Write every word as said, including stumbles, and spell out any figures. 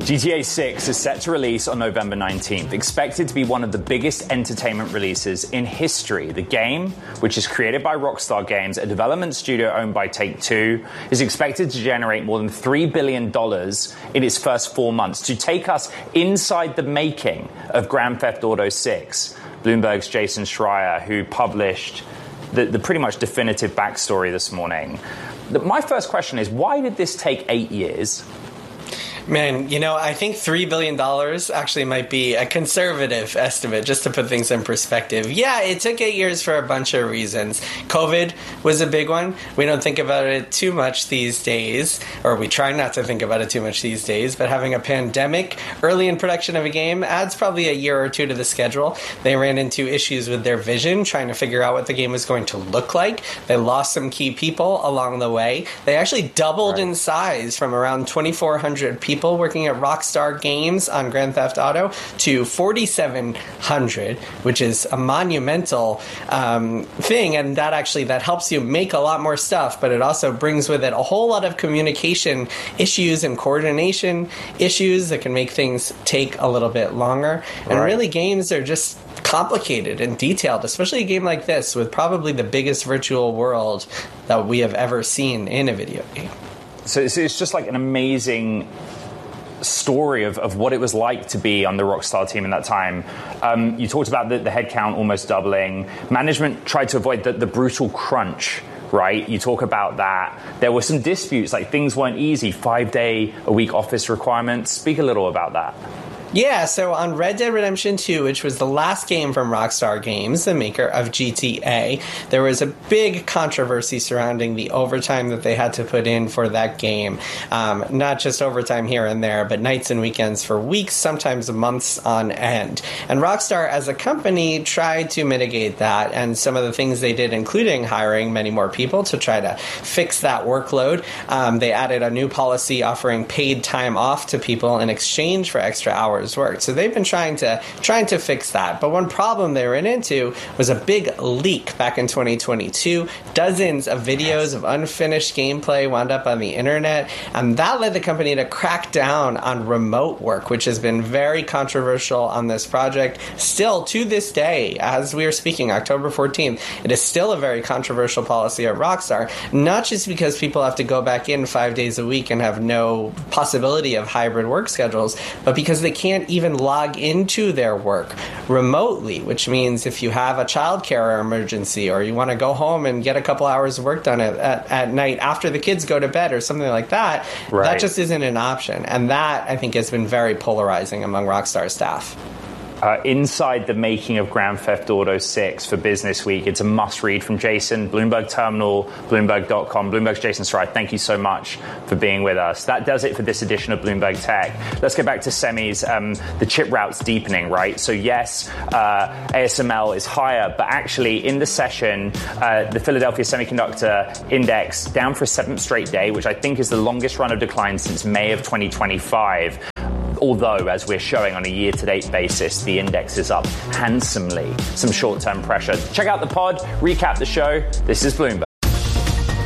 G T A six is set to release on November nineteenth, expected to be one of the biggest entertainment releases in history. The game, which is created by Rockstar Games, a development studio owned by Take-Two, is expected to generate more than three billion dollars in its first four months. To take us inside the making of Grand Theft Auto six, Bloomberg's Jason Schreier, who published the, the pretty much definitive backstory this morning. The, my first question is, why did this take eight years? Man, you know, I think three billion dollars actually might be a conservative estimate, just to put things in perspective. Yeah, it took eight years for a bunch of reasons. COVID was a big one. We don't think about it too much these days, or we try not to think about it too much these days, but having a pandemic early in production of a game adds probably a year or two to the schedule. They ran into issues with their vision, trying to figure out what the game was going to look like. They lost some key people along the way. They actually doubled right. in size from around twenty-four hundred people working at Rockstar Games on Grand Theft Auto to forty-seven hundred, which is a monumental um, thing, and that actually that helps you make a lot more stuff, but it also brings with it a whole lot of communication issues and coordination issues that can make things take a little bit longer. And right. really, games are just complicated and detailed, especially a game like this with probably the biggest virtual world that we have ever seen in a video game. So it's, it's just like an amazing story of, of what it was like to be on the Rockstar team in that time. Um, you talked about the, the headcount almost doubling. Management tried to avoid the, the brutal crunch, right? You talk about that. There were some disputes, like things weren't easy, five-day-a-week office requirements. Speak a little about that. Yeah, so on Red Dead Redemption two, which was the last game from Rockstar Games, the maker of G T A, there was a big controversy surrounding the overtime that they had to put in for that game. Um, not just overtime here and there, but nights and weekends for weeks, sometimes months on end. And Rockstar, as a company, tried to mitigate that, and some of the things they did, including hiring many more people to try to fix that workload. Um, they added a new policy offering paid time off to people in exchange for extra hours worked. So they've been trying to trying to fix that. But one problem they ran into was a big leak back in twenty twenty-two. Dozens of videos of unfinished gameplay wound up on the internet, and that led the company to crack down on remote work, which has been very controversial on this project. Still, to this day, as we are speaking, October fourteenth, it is still a very controversial policy at Rockstar, not just because people have to go back in five days a week and have no possibility of hybrid work schedules, but because they can't can't even log into their work remotely, which means if you have a childcare emergency or you want to go home and get a couple hours of work done at, at, at night after the kids go to bed or something like that, right. that just isn't an option. And that, I think, has been very polarizing among Rockstar staff. Uh, inside the making of Grand Theft Auto six for Business Week. It's a must-read from Jason, Bloomberg Terminal, Bloomberg dot com. Bloomberg's Jason Schreier, thank you so much for being with us. That does it for this edition of Bloomberg Tech. Let's get back to semis. Um, the chip route's deepening, right? So yes, uh, A S M L is higher, but actually in the session, uh, the Philadelphia Semiconductor Index down for a seventh straight day, which I think is the longest run of decline since May of twenty twenty-five. Although, as we're showing on a year-to-date basis, the index is up handsomely. Some short-term pressure. Check out the pod, recap the show. This is Bloomberg.